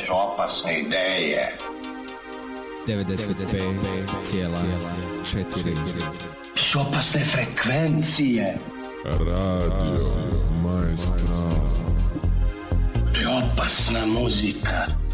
su opasne ideje. 95,4. To su opasne frekvencije. Radio Maestral. To je opasna muzika.